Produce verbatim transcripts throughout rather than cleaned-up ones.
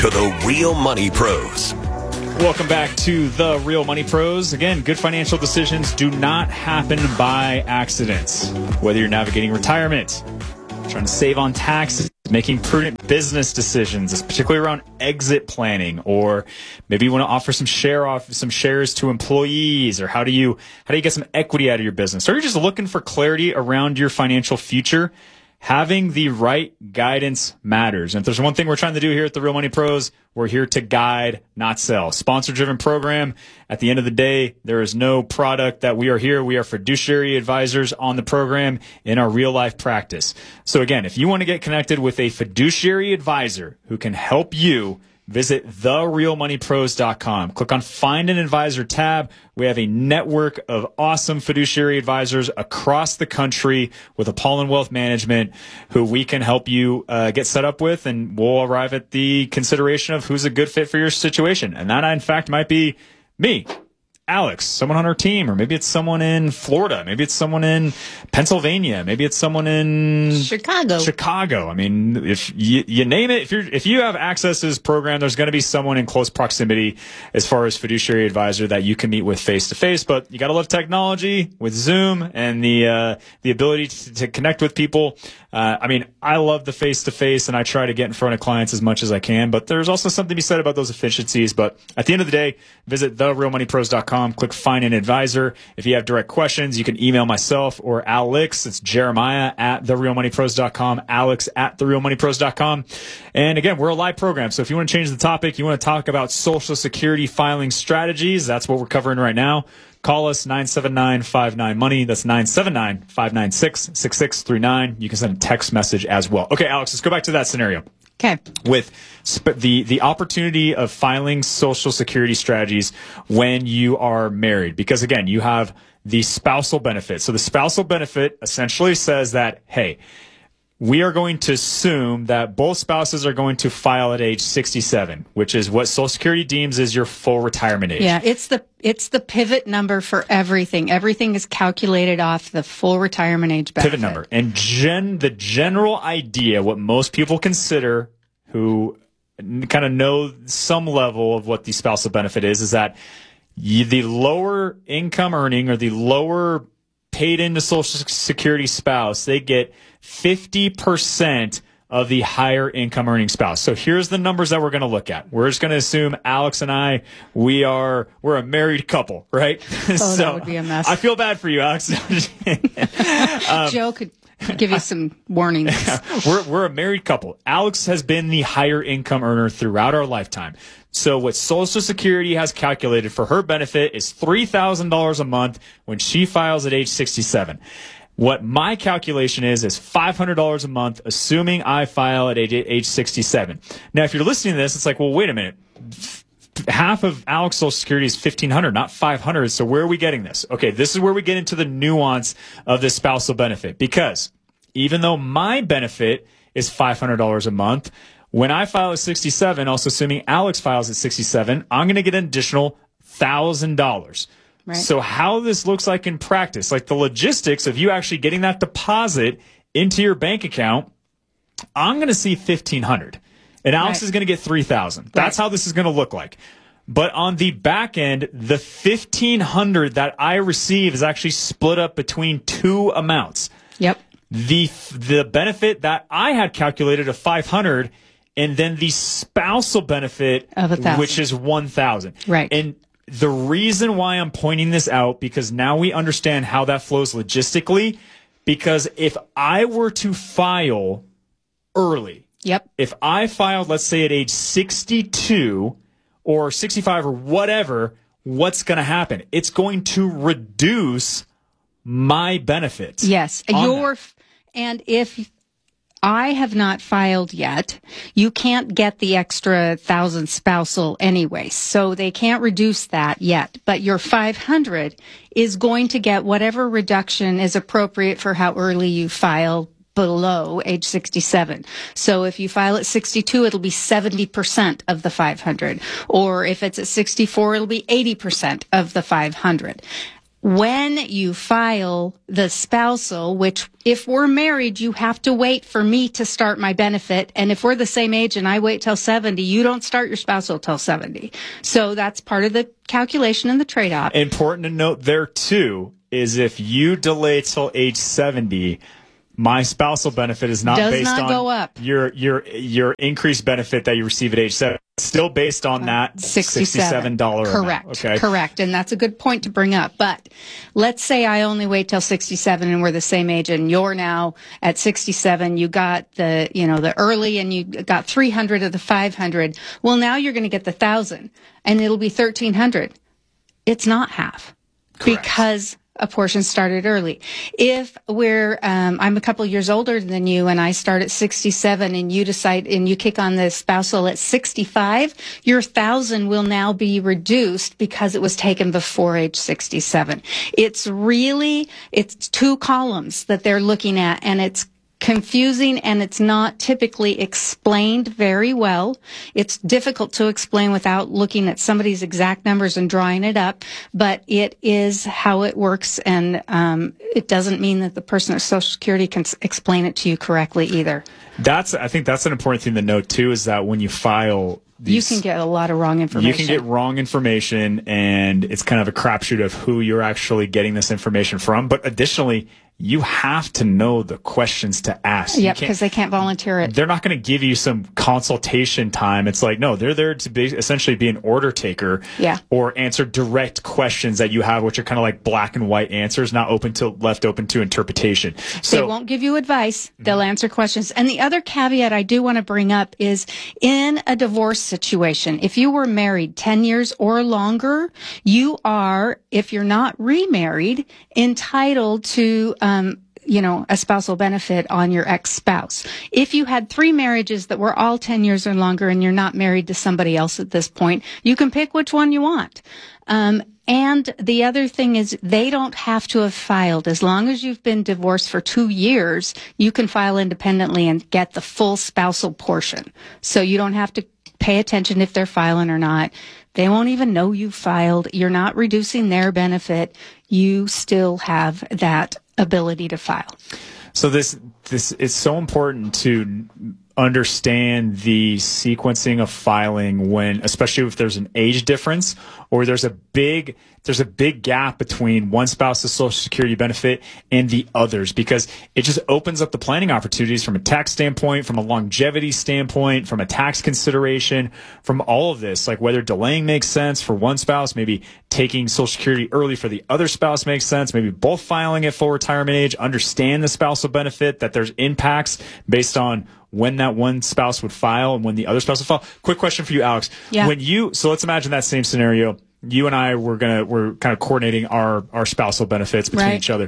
to the Real Money Pros. Welcome back to the Real Money Pros. Again, good financial decisions do not happen by accident. Whether you're navigating retirement, trying to save on taxes, making prudent business decisions, particularly around exit planning, or maybe you want to offer some share off some shares to employees, or how do you how do you get some equity out of your business, or you're just looking for clarity around your financial future. Having the right guidance matters. And if there's one thing we're trying to do here at the Real Money Pros, we're here to guide, not sell. Sponsor-driven program. At the end of the day, there is no product that we are here. We are fiduciary advisors on the program in our real-life practice. So again, if you want to get connected with a fiduciary advisor who can help you, visit the real money pros dot com. Click on Find an Advisor tab. We have a network of awesome fiduciary advisors across the country with Apollon Wealth Management who we can help you uh, get set up with, and we'll arrive at the consideration of who's a good fit for your situation. And that, in fact, might be me, Alex, someone on our team, or maybe it's someone in Florida, maybe it's someone in Pennsylvania, maybe it's someone in Chicago. Chicago. I mean, if you, you name it, if you're if you have access to this program, there's going to be someone in close proximity as far as fiduciary advisor that you can meet with face to face. But you got to love technology with Zoom and the uh, the ability to, to connect with people. Uh, I mean, I love the face to face, and I try to get in front of clients as much as I can. But there's also something to be said about those efficiencies. But at the end of the day, visit the real money pros dot com. Click Find an Advisor. If you have direct questions, you can email myself or Alex. It's Jeremiah at the real money pros dot com, Alex at the real money pros dot com. And again, we're a live program. So if you want to change the topic, you want to talk about Social Security filing strategies, that's what we're covering right now. Call us nine seven nine, five nine, money. That's nine seven nine, five nine six, six six three nine. You can send a text message as well. Okay, Alex, let's go back to that scenario. Okay. With sp- the, the opportunity of filing Social Security strategies when you are married. Because, again, you have the spousal benefit. So the spousal benefit essentially says that, hey, we are going to assume that both spouses are going to file at age sixty-seven, which is what Social Security deems as your full retirement age. Yeah, it's the it's the pivot number for everything. Everything is calculated off the full retirement age benefit. Pivot number. And gen the general idea, what most people consider who kind of know some level of what the spousal benefit is, is that you, the lower income earning or the lower paid into Social Security spouse, they get fifty percent of the higher income earning spouse. So here's the numbers that we're going to look at. We're just going to assume Alex and I, we are, we're a married couple, right? Oh, so that would be a mess. I feel bad for you, Alex. um, Joe could give you some warnings. we're, we're a married couple. Alex has been the higher income earner throughout our lifetime. So what Social Security has calculated for her benefit is three thousand dollars a month when she files at age sixty-seven. What my calculation is, is five hundred dollars a month, assuming I file at age, age sixty-seven. Now, if you're listening to this, it's like, well, wait a minute. Half of Alex's Social Security is fifteen hundred dollars, not five hundred dollars. So where are we getting this? Okay, this is where we get into the nuance of this spousal benefit. Because even though my benefit is five hundred dollars a month, when I file at sixty-seven, also assuming Alex files at sixty-seven, I'm going to get an additional one thousand dollars. Right. So how this looks like in practice, like the logistics of you actually getting that deposit into your bank account, I'm going to see fifteen hundred dollars. And Alex right. is going to get three thousand dollars. That's right. how this is going to look like. But on the back end, the fifteen hundred dollars that I receive is actually split up between two amounts. Yep. The the benefit that I had calculated of five hundred dollars, and then the spousal benefit, of a thousand. Which is one thousand dollars. Right. And the reason why I'm pointing this out, because now we understand how that flows logistically, because if I were to file early, yep. if I filed, let's say, at age sixty-two or sixty-five or whatever, what's going to happen? It's going to reduce my benefits. Yes. Your, and if I have not filed yet, you can't get the extra thousand spousal anyway, so they can't reduce that yet. But your five hundred is going to get whatever reduction is appropriate for how early you file below age sixty-seven. So if you file at sixty-two, it'll be seventy percent of the five hundred. Or if it's at sixty-four, it'll be eighty percent of the five hundred. when you file the spousal, which if we're married, you have to wait for me to start my benefit. And if we're the same age and I wait till seventy, you don't start your spousal till seventy. So that's part of the calculation and the trade-off. Important to note there, too, is if you delay till age seventy, my spousal benefit is not Does based not on go up. your your your increased benefit that you receive at age seven. It's still based on that sixty-seven dollars Correct. amount. Okay. Correct. And that's a good point to bring up. But let's say I only wait till sixty-seven and we're the same age and you're now at sixty-seven. You got the, you know, the early and you got three hundred of the five hundred. Well, now you're going to get the thousand and it'll be thirteen hundred. It's not half. Correct. Because a portion started early. If we're, um, I'm a couple years older than you and I start at sixty-seven and you decide and you kick on the spousal at sixty-five, your thousand will now be reduced because it was taken before age sixty-seven. It's really, it's two columns that they're looking at and it's confusing and it's not typically explained very well. It's difficult to explain without looking at somebody's exact numbers and drawing it up, but it is how it works, and um, it doesn't mean that the person at Social Security can s- explain it to you correctly either. That's I think that's an important thing to note too, is that when you file these, you can get a lot of wrong information. You can get wrong information, and it's kind of a crapshoot of who you're actually getting this information from. But additionally, you have to know the questions to ask. Yep, because they can't volunteer it. They're not going to give you some consultation time. It's like, no, they're there to be essentially be an order taker, yeah, or answer direct questions that you have, which are kind of like black and white answers, not open to left open to interpretation. So they won't give you advice. They'll answer questions. And the other caveat I do want to bring up is in a divorce situation, if you were married ten years or longer, you are, if you're not remarried, entitled to um, you know, a spousal benefit on your ex-spouse. If you had three marriages that were all ten years or longer and you're not married to somebody else at this point, you can pick which one you want. Um, and the other thing is they don't have to have filed. As long as you've been divorced for two years, you can file independently and get the full spousal portion. So you don't have to pay attention if they're filing or not. They won't even know you filed. You're not reducing their benefit. You still have that ability to file. So this this is so important to understand the sequencing of filing when, especially if there's an age difference or there's a big there's a big gap between one spouse's Social Security benefit and the others, because it just opens up the planning opportunities from a tax standpoint, from a longevity standpoint, from a tax consideration, from all of this, like whether delaying makes sense for one spouse, maybe taking Social Security early for the other spouse makes sense, maybe both filing at full retirement age, understand the spousal benefit, that there's impacts based on when that one spouse would file and when the other spouse would file. Quick question for you, Alex. Yeah. When you, so let's imagine that same scenario. You and I were gonna we're kind of coordinating our our spousal benefits between right. each other.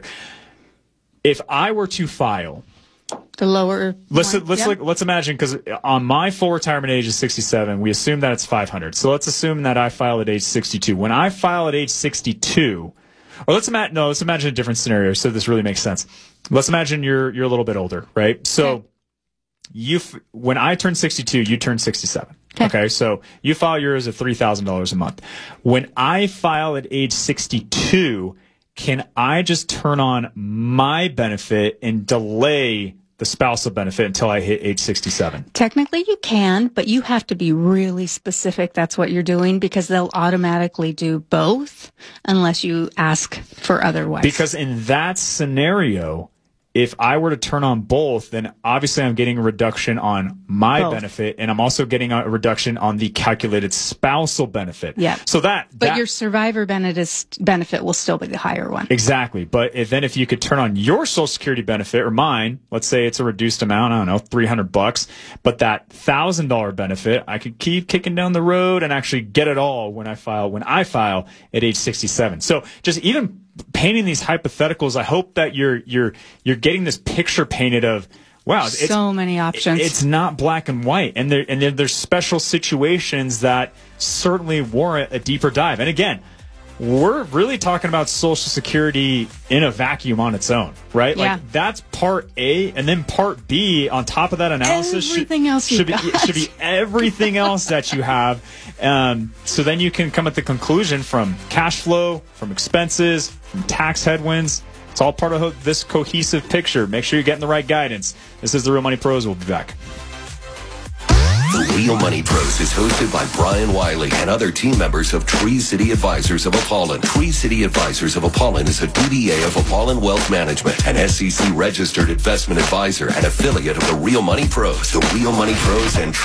If I were to file the lower, let's one, let's yeah. like, let's imagine, because on my full retirement age is sixty-seven, we assume that it's five hundred. So let's assume that I file at age sixty-two. When I file at age sixty-two, or let's imagine no, let's imagine a different scenario so this really makes sense. Let's imagine you're you're a little bit older, right? So. Okay. You, when I turn sixty-two, you turn sixty-seven. Okay. okay, so you file yours at three thousand dollars a month. When I file at age sixty-two, can I just turn on my benefit and delay the spousal benefit until I hit age sixty-seven? Technically you can, but you have to be really specific that's what you're doing, because they'll automatically do both unless you ask for otherwise. Because in that scenario, if I were to turn on both, then obviously I'm getting a reduction on my both. benefit, and I'm also getting a reduction on the calculated spousal benefit. Yeah. So that, but that, your survivor benefit benefit will still be the higher one. Exactly. But if, then if you could turn on your Social Security benefit or mine, let's say it's a reduced amount, I don't know, three hundred bucks, but that one thousand dollars benefit, I could keep kicking down the road and actually get it all when I file, when I file at age sixty-seven. So just even painting these hypotheticals, I hope that you're you're you're getting this picture painted of, wow, it's, so many options. It's not black and white, and there and there, there's special situations that certainly warrant a deeper dive. And again, we're really talking about Social Security in a vacuum on its own, right? Yeah. Like that's part A, and then part B on top of that analysis Everything should, else you've should be got. should be everything else that you have. Um, so then you can come at the conclusion from cash flow, from expenses, from tax headwinds. It's all part of this cohesive picture. Make sure you're getting the right guidance. This is the Real Money Pros. We'll be back. The Real Money Pros is hosted by Brian Wiley and other team members of Tree City Advisors of Apollon. Tree City Advisors of Apollon is a D B A of Apollon Wealth Management, an S E C registered investment advisor and affiliate of the Real Money Pros. The Real Money Pros and